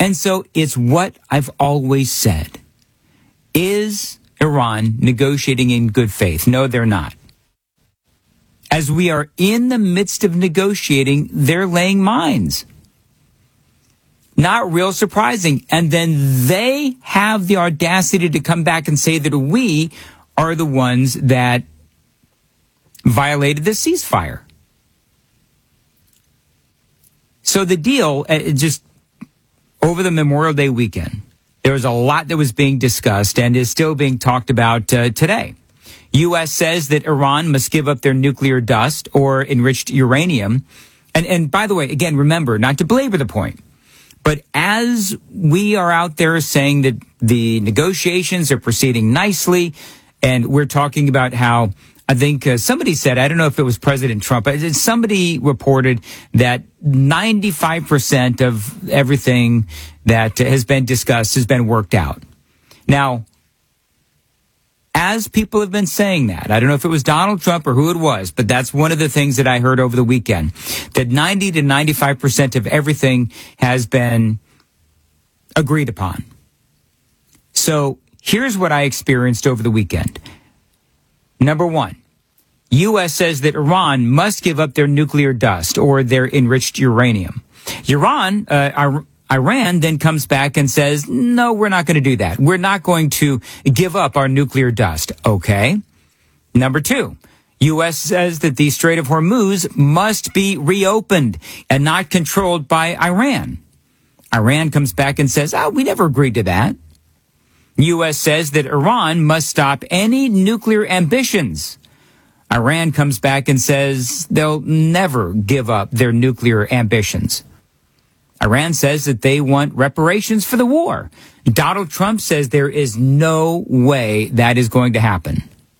And so it's what I've always said. Is Iran negotiating in good faith? No, they're not. As we are in the midst of negotiating, they're laying mines. Not real surprising. And then they have the audacity to come back and say that we are the ones that violated the ceasefire. So the deal, just over the Memorial Day weekend, there was a lot that was being discussed and is still being talked about today. U.S. says that Iran must give up their nuclear dust or enriched uranium. And by the way, again, remember, not to belabor the point, but as we are out there saying that the negotiations are proceeding nicely, and we're talking about how, I think somebody said, I don't know if it was President Trump, but somebody reported that 95% of everything that has been discussed has been worked out. Now, as people have been saying that, I don't know if it was Donald Trump or who it was, but that's one of the things that I heard over the weekend, that 90 to 95% of everything has been agreed upon. So here's what I experienced over the weekend. Number one, U.S. says that Iran must give up their nuclear dust or their enriched uranium. Iran then comes back and says, no, we're not going to do that. We're not going to give up our nuclear dust. Okay. Number two, U.S. says that the Strait of Hormuz must be reopened and not controlled by Iran. Iran comes back and says, we never agreed to that. U.S. says that Iran must stop any nuclear ambitions. Iran comes back and says they'll never give up their nuclear ambitions. Iran says that they want reparations for the war. Donald Trump says there is no way that is going to happen.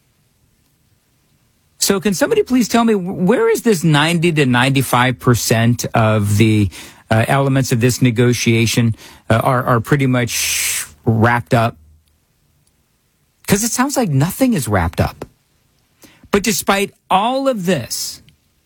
So can somebody please tell me, where is this 90 to 95% of the elements of this negotiation are pretty much wrapped up? Because it sounds like nothing is wrapped up. But despite all of this,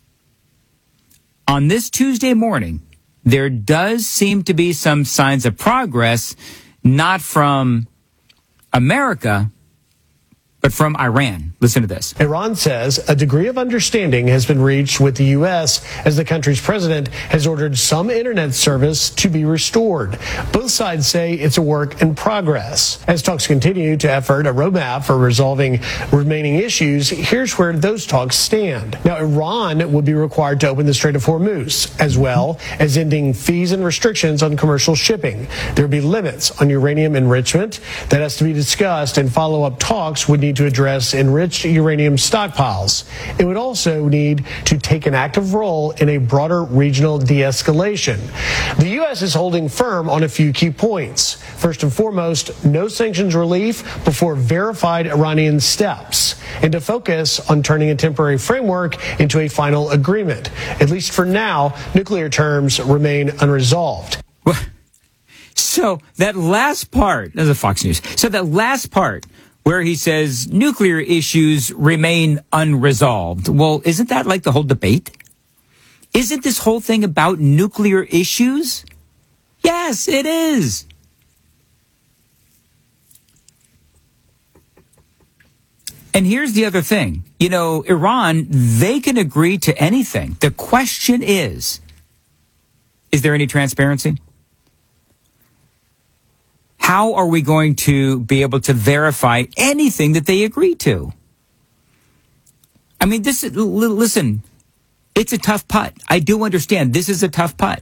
on this Tuesday morning, there does seem to be some signs of progress, not from America, but from Iran. Listen to this. Iran says a degree of understanding has been reached with the U.S. as the country's president has ordered some internet service to be restored. Both sides say it's a work in progress. As talks continue to effort a roadmap for resolving remaining issues, here's where those talks stand. Now, Iran would be required to open the Strait of Hormuz, as well as ending fees and restrictions on commercial shipping. There would be limits on uranium enrichment that has to be discussed, and follow-up talks would need to address enriched uranium stockpiles. It would also need to take an active role in a broader regional de-escalation. The U.S. is holding firm on a few key points. First and foremost, no sanctions relief before verified Iranian steps, and to focus on turning a temporary framework into a final agreement. At least for now, nuclear terms remain unresolved. So that last part, this is Fox News, so that last part where he says nuclear issues remain unresolved. Well, isn't that like the whole debate? Isn't this whole thing about nuclear issues? Yes, it is. And here's the other thing. You know, Iran, they can agree to anything. The question is there any transparency? How are we going to be able to verify anything that they agree to? I mean, listen, it's a tough putt. I do understand this is a tough putt.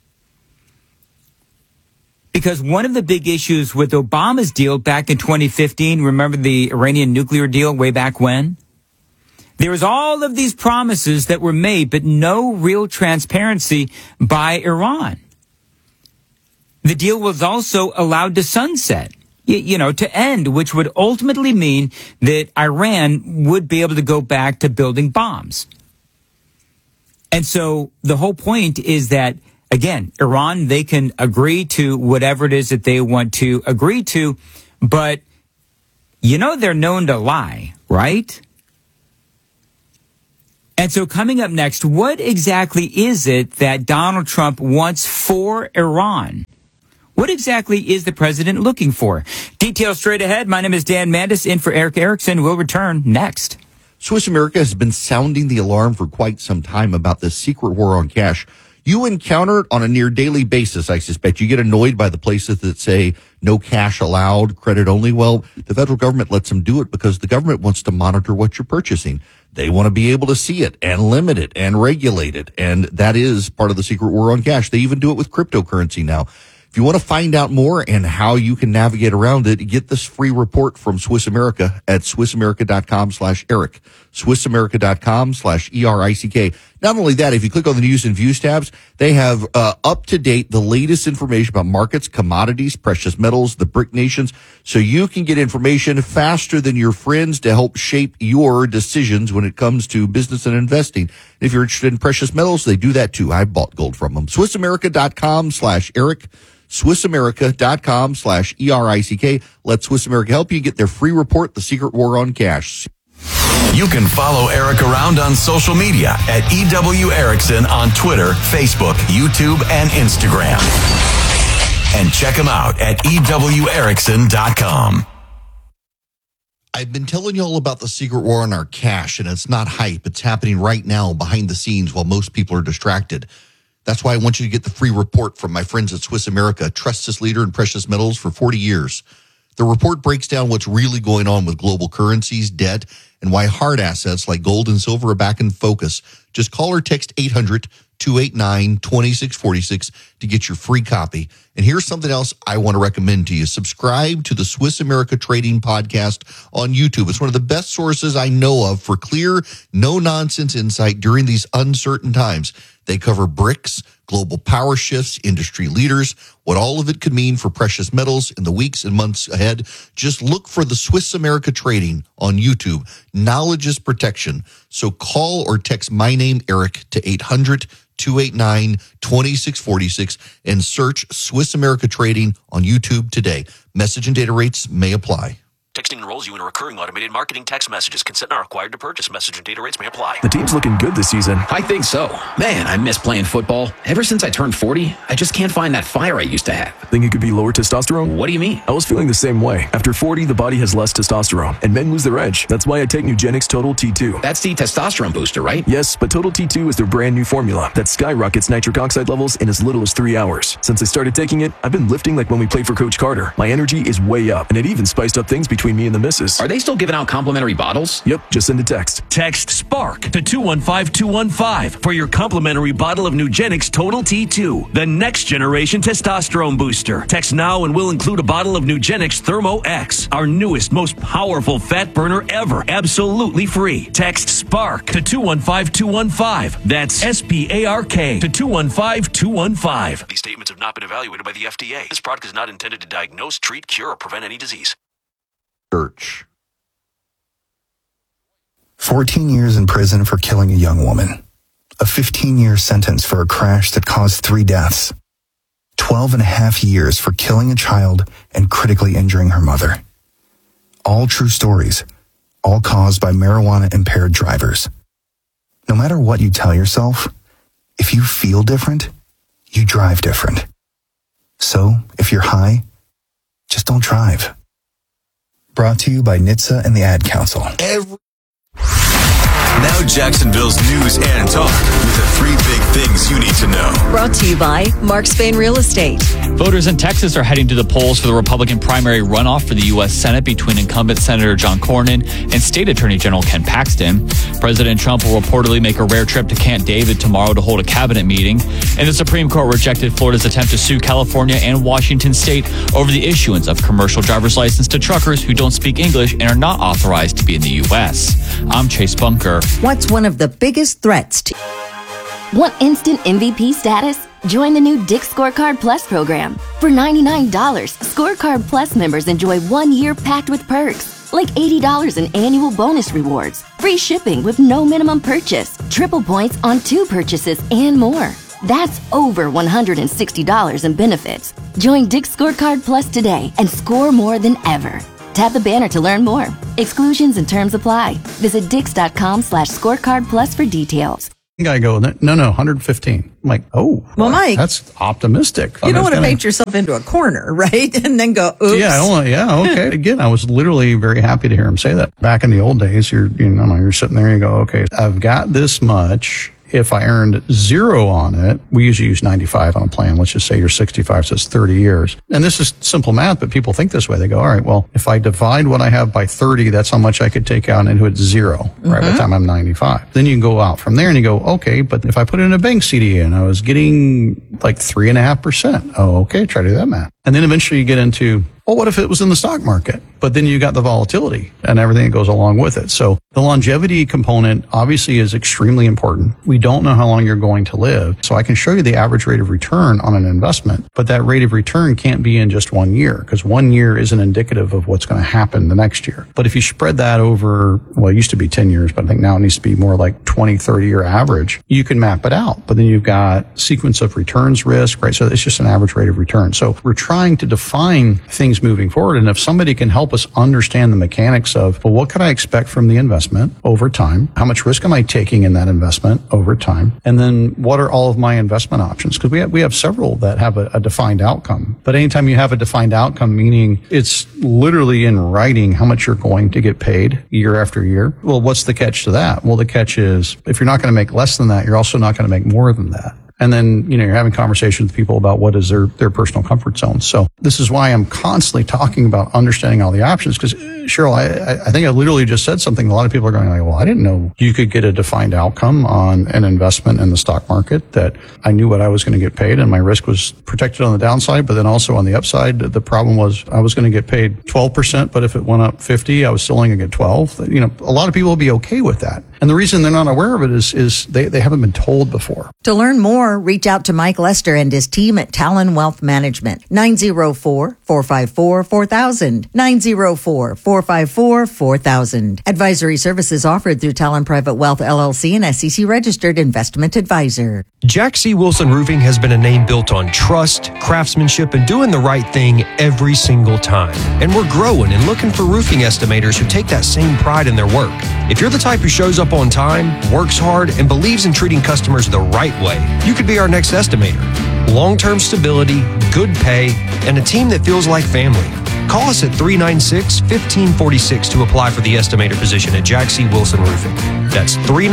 Because one of the big issues with Obama's deal back in 2015, remember the Iranian nuclear deal way back when? There was all of these promises that were made, but no real transparency by Iran. The deal was also allowed to sunset, to end, which would ultimately mean that Iran would be able to go back to building bombs. And so the whole point is that, again, Iran, they can agree to whatever it is that they want to agree to, but they're known to lie, right? And so coming up next, what exactly is it that Donald Trump wants for Iran? What exactly is the president looking for? Details straight ahead. My name is Dan Mandis, in for Eric Erickson. We'll return next. Swiss America has been sounding the alarm for quite some time about this secret war on cash. You encounter it on a near daily basis, I suspect. You get annoyed by the places that say no cash allowed, credit only. Well, the federal government lets them do it because the government wants to monitor what you're purchasing. They want to be able to see it and limit it and regulate it. And that is part of the secret war on cash. They even do it with cryptocurrency now. If you want to find out more and how you can navigate around it, get this free report from Swiss America at SwissAmerica.com/Eric. SwissAmerica.com/ERICK. Not only that, if you click on the News and Views tabs, they have up to date the latest information about markets, commodities, precious metals, the BRIC nations, so you can get information faster than your friends to help shape your decisions when it comes to business and investing. If you're interested in precious metals, they do that too. I bought gold from them. SwissAmerica.com/Eric. SwissAmerica.com/ERICK. Let Swiss America help you get their free report, The Secret War on Cash. You can follow Eric around on social media at EW Erickson on Twitter, Facebook, YouTube, and Instagram. And check him out at EWErickson.com. I've been telling you all about the secret war on our cash, and it's not hype. It's happening right now behind the scenes while most people are distracted. That's why I want you to get the free report from my friends at Swiss America, a trusted leader in precious metals for 40 years. The report breaks down what's really going on with global currencies, debt, and why hard assets like gold and silver are back in focus. Just call or text 800-289-2646 to get your free copy. And here's something else I want to recommend to you. Subscribe to the Swiss America Trading Podcast on YouTube. It's one of the best sources I know of for clear, no-nonsense insight during these uncertain times. They cover BRICS, global power shifts, industry leaders, what all of it could mean for precious metals in the weeks and months ahead. Just look for the Swiss America Trading on YouTube. Knowledge is protection. So call or text my name, Eric, to 800-289-2646 and search Swiss America Trading on YouTube today. Message and data rates may apply. Texting enrolls you in a recurring automated marketing text messages. Consent not required to purchase. Message and data rates may apply. The team's looking good this season. I think so. Man, I miss playing football. Ever since I turned 40, I just can't find that fire I used to have. Think it could be lower testosterone? What do you mean? I was feeling the same way. After 40, the body has less testosterone, and men lose their edge. That's why I take Nugenix Total T2. That's the testosterone booster, right? Yes, but Total T2 is their brand new formula that skyrockets nitric oxide levels in as little as 3 hours. Since I started taking it, I've been lifting like when we played for Coach Carter. My energy is way up, and it even spiced up things between me and the missus. Are they still giving out complimentary bottles? Yep, just send a text. Text SPARK to 215-215 for your complimentary bottle of Nugenix Total T2, the next generation testosterone booster. Text now and we'll include a bottle of Nugenix Thermo X, our newest, most powerful fat burner ever, absolutely free. Text SPARK to 215-215. That's SPARK to 215-215. These statements have not been evaluated by the FDA. This product is not intended to diagnose, treat, cure, or prevent any disease. Church. 14 years in prison for killing a young woman. A 15-year sentence for a crash that caused 3 deaths. 12 and a half years for killing a child and critically injuring her mother. All true stories, all caused by marijuana-impaired drivers. No matter what you tell yourself, if you feel different, you drive different. So, if you're high, just don't drive. Brought to you by NHTSA and the Ad Council. Now Jacksonville's news and talk with the 3 big things you need to know. Brought to you by Mark Spain Real Estate. Voters in Texas are heading to the polls for the Republican primary runoff for the U.S. Senate between incumbent Senator John Cornyn and State Attorney General Ken Paxton. President Trump will reportedly make a rare trip to Camp David tomorrow to hold a cabinet meeting. And the Supreme Court rejected Florida's attempt to sue California and Washington State over the issuance of commercial driver's license to truckers who don't speak English and are not authorized to be in the U.S. I'm Chase Bunker. What's one of the biggest threats to... Want instant MVP status? Join the new Dick's Scorecard Plus program. For $99, Scorecard Plus members enjoy 1 year packed with perks, like $80 in annual bonus rewards, free shipping with no minimum purchase, triple points on 2 purchases, and more. That's over $160 in benefits. Join Dick's Scorecard Plus today and score more than ever. Tap the banner to learn more. Exclusions and terms apply. Visit Dix.com/scorecard plus for details. guy go, no, 115. I'm like, oh, well, Mike, that's optimistic. You don't want to paint yourself into a corner, right? And then go, oops. Yeah, okay. Again, I was literally very happy to hear him say that. Back in the old days, you're sitting there and you go, okay, I've got this much. If I earned 0 on it, we usually use 95 on a plan. Let's just say you're 65, so it's 30 years. And this is simple math, but people think this way. They go, all right, well, if I divide what I have by 30, that's how much I could take out into it 0, right, by the time I'm 95. Then you can go out from there and you go, okay, but if I put in a bank CD and I was getting like 3.5%. Oh, okay, try to do that math. And then eventually you get into, well, what if it was in the stock market? But then you got the volatility and everything that goes along with it. So the longevity component obviously is extremely important. We don't know how long you're going to live. So I can show you the average rate of return on an investment, but that rate of return can't be in just 1 year because 1 year isn't indicative of what's going to happen the next year. But if you spread that over, well, it used to be 10 years, but I think now it needs to be more like 20, 30 year average, you can map it out. But then you've got sequence of returns risk, right? So it's just an average rate of return. So we're trying to define things moving forward. And if somebody can help us understand the mechanics of, well, what could I expect from the investment over time? How much risk am I taking in that investment over time? And then what are all of my investment options? Because we have several that have a defined outcome. But anytime you have a defined outcome, meaning it's literally in writing how much you're going to get paid year after year. Well, what's the catch to that? Well, the catch is if you're not going to make less than that, you're also not going to make more than that. And then, you're having conversations with people about what is their personal comfort zone. So this is why I'm constantly talking about understanding all the options. Because Cheryl, I think I literally just said something. A lot of people are going like, well, I didn't know you could get a defined outcome on an investment in the stock market, that I knew what I was going to get paid and my risk was protected on the downside. But then also on the upside, the problem was I was going to get paid 12%, but if it went up 50, I was still only going to get 12. A lot of people will be okay with that. And the reason they're not aware of it is they haven't been told before. To learn more, reach out to Mike Lester and his team at Talon Wealth Management. 904-454-4000. 904-454-4000. Advisory services offered through Talon Private Wealth LLC, and SEC registered investment advisor. Jack C. Wilson Roofing has been a name built on trust, craftsmanship, and doing the right thing every single time. And we're growing and looking for roofing estimators who take that same pride in their work. If you're the type who shows up on time, works hard, and believes in treating customers the right way, you could be our next estimator. Long-term stability, good pay, and a team that feels like family. Call us at 396-1546 to apply for the estimator position at Jack C. Wilson Roofing. That's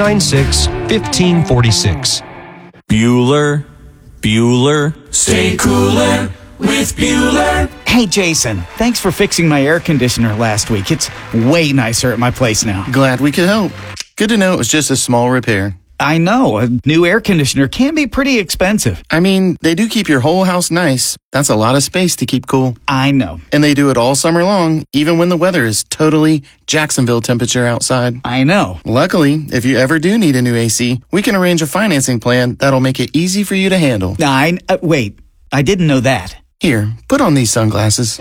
396-1546. Bueller. Stay cooler with Bueller. Hey, Jason, thanks for fixing my air conditioner last week. It's way nicer at my place now. Glad we could help. Good to know it was just a small repair. I know. A new air conditioner can be pretty expensive. I mean, they do keep your whole house nice. That's a lot of space to keep cool. I know. And they do it all summer long, even when the weather is totally Jacksonville temperature outside. I know. Luckily, if you ever do need a new AC, we can arrange a financing plan that'll make it easy for you to handle. Wait, I didn't know that. Here, put on these sunglasses.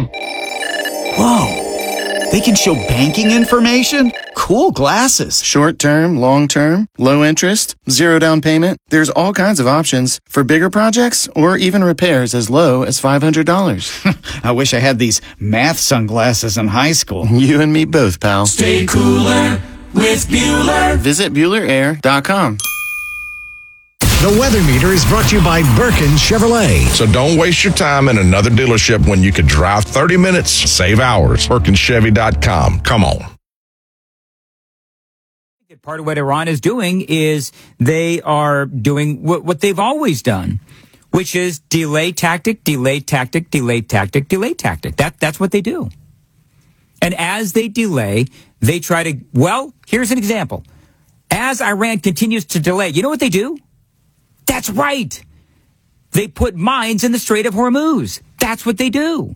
Whoa. They can show banking information? Cool glasses. Short term, long term, low interest, 0 down payment. There's all kinds of options for bigger projects or even repairs as low as $500. I wish I had these math sunglasses in high school. You and me both, pal. Stay cooler with Bueller. Visit BuellerAir.com. The Weather Meter is brought to you by Birkin Chevrolet. So don't waste your time in another dealership when you could drive 30 minutes, save hours. BirkinChevy.com. Come on. Part of what Iran is doing is they are doing what they've always done, which is delay tactic, delay tactic, delay tactic, delay tactic. That's what they do. And as they delay, they try to, well, here's an example. As Iran continues to delay, you know what they do? That's right. They put mines in the Strait of Hormuz. That's what they do.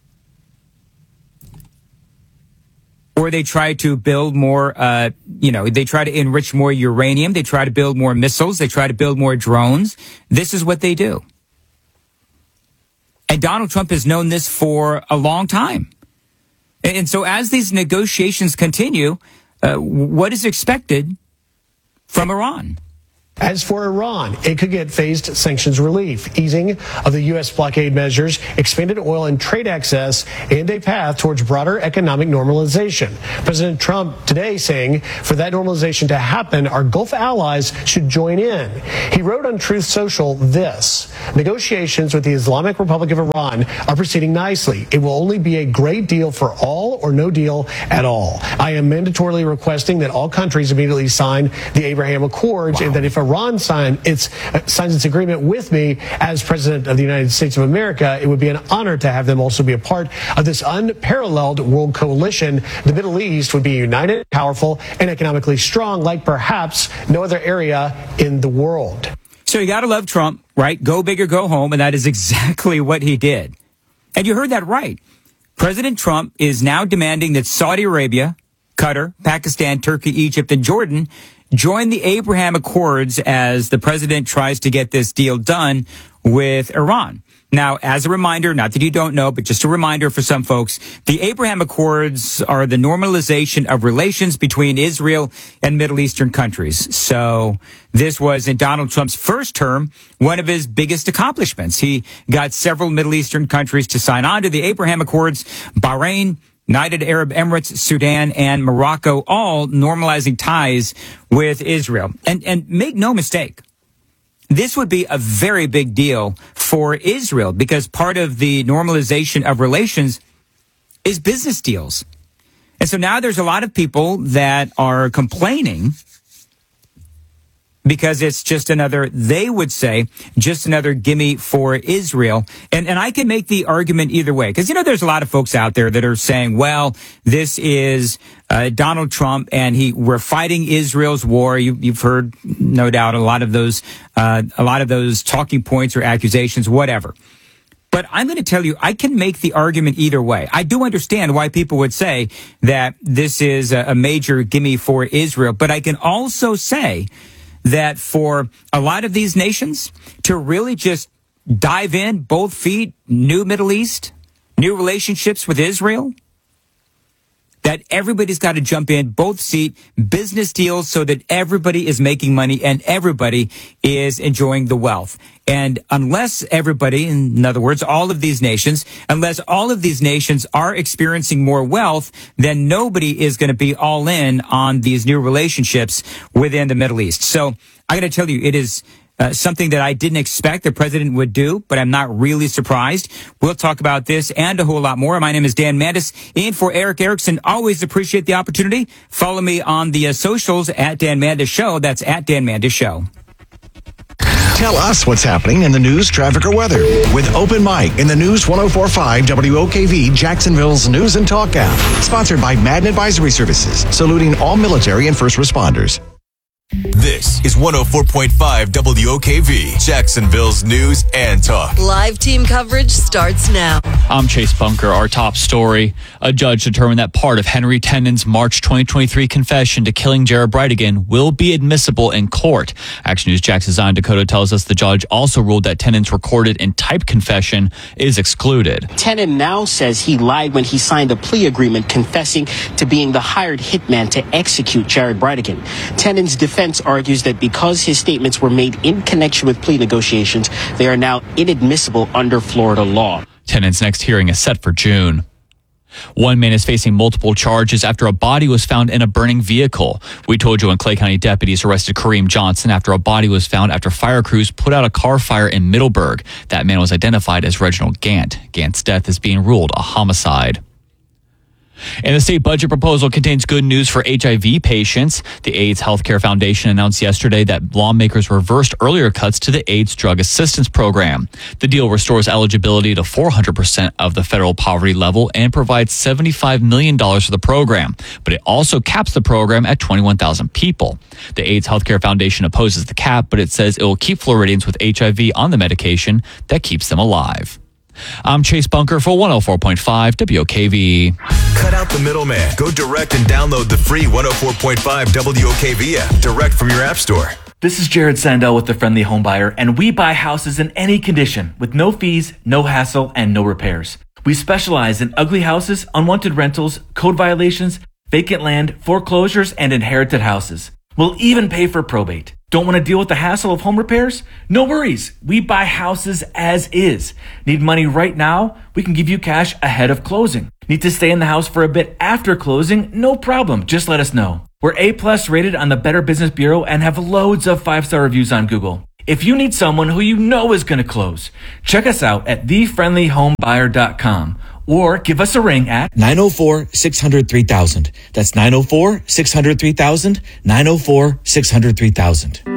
Or they try to build more, they try to enrich more uranium. They try to build more missiles. They try to build more drones. This is what they do. And Donald Trump has known this for a long time. And so as these negotiations continue, what is expected from Iran? As for Iran, it could get phased sanctions relief, easing of the U.S. blockade measures, expanded oil and trade access, and a path towards broader economic normalization. President Trump today saying for that normalization to happen, our Gulf allies should join in. He wrote on Truth Social this: negotiations with the Islamic Republic of Iran are proceeding nicely. It will only be a great deal for all or no deal at all. I am mandatorily requesting that all countries immediately sign the Abraham Accords, and that if Iran signs its agreement with me as President of the United States of America, it would be an honor to have them also be a part of this unparalleled world coalition. The Middle East would be united, powerful, and economically strong like perhaps no other area in the world. So you got to love Trump, right? Go big or go home, and that is exactly what he did. And you heard that right. President Trump is now demanding that Saudi Arabia, Qatar, Pakistan, Turkey, Egypt, and Jordan join the Abraham Accords as the president tries to get this deal done with Iran. Now, as a reminder, not that you don't know, but just a reminder for some folks, the Abraham Accords are the normalization of relations between Israel and Middle Eastern countries. So this was in Donald Trump's first term, one of his biggest accomplishments. He got several Middle Eastern countries to sign on to the Abraham Accords: Bahrain, United Arab Emirates, Sudan, and Morocco, all normalizing ties with Israel. And make no mistake, this would be a very big deal for Israel because part of the normalization of relations is business deals. And so now there's a lot of people that are complaining because it's just another, they would say, just another gimme for Israel. And I can make the argument either way. Because, there's a lot of folks out there that are saying, well, this is Donald Trump and we're fighting Israel's war. You've heard, no doubt, a lot of those talking points or accusations, whatever. But I'm going to tell you, I can make the argument either way. I do understand why people would say that this is a major gimme for Israel. But I can also say that for a lot of these nations to really just dive in, both feet, new Middle East, new relationships with Israel, that everybody's got to jump in, both seat, business deals so that everybody is making money and everybody is enjoying the wealth. And unless everybody, in other words, unless all of these nations are experiencing more wealth, then nobody is going to be all in on these new relationships within the Middle East. So I got to tell you, it is something that I didn't expect the president would do, but I'm not really surprised. We'll talk about this and a whole lot more. My name is Dan Mandis, in for Eric Erickson. Always appreciate the opportunity. Follow me on the socials at Dan Mandis Show. That's at Dan Mandis Show. Tell us what's happening in the news, traffic, or weather with Open Mic in the News 104.5 WOKV, Jacksonville's News and Talk app. Sponsored by Madden Advisory Services, saluting all military and first responders. This is 104.5 WOKV, Jacksonville's News and Talk. Live team coverage starts now. I'm Chase Bunker. Our top story. A judge determined that part of Henry Tenon's March 2023 confession to killing Jared Bridegan will be admissible in court. Action News Jax's Zion Dakota tells us the judge also ruled that Tenon's recorded and typed confession is excluded. Tenon now says he lied when he signed a plea agreement confessing to being the hired hitman to execute Jared Bridegan. Tenon's defense argues that because his statements were made in connection with plea negotiations, they are now inadmissible under Florida law. Tenon's next hearing is set for June. One man is facing multiple charges after a body was found in a burning vehicle. We told you when Clay County deputies arrested Kareem Johnson after a body was found after fire crews put out a car fire in Middleburg. That man was identified as Reginald Gant. Gant's death is being ruled a homicide. And the state budget proposal contains good news for HIV patients. The AIDS Healthcare Foundation announced yesterday that lawmakers reversed earlier cuts to the AIDS Drug Assistance Program. The deal restores eligibility to 400% of the federal poverty level and provides $75 million for the program. But it also caps the program at 21,000 people. The AIDS Healthcare Foundation opposes the cap, but it says it will keep Floridians with HIV on the medication that keeps them alive. I'm Chase Bunker for 104.5 WOKV. Cut out the middleman. Go direct and download the free 104.5 WOKV app direct from your app store. This is Jared Sandell with The Friendly Home Buyer, and we buy houses in any condition with no fees, no hassle, and no repairs. We specialize in ugly houses, unwanted rentals, code violations, vacant land, foreclosures, and inherited houses. We'll even pay for probate. Don't want to deal with the hassle of home repairs? No worries. We buy houses as is. Need money right now? We can give you cash ahead of closing. Need to stay in the house for a bit after closing? No problem. Just let us know. We're A+ rated on the Better Business Bureau and have loads of 5-star reviews on Google. If you need someone who you know is going to close, check us out at thefriendlyhomebuyer.com or give us a ring at 904-600-3000. That's 904-600-3000, 904-600-3000.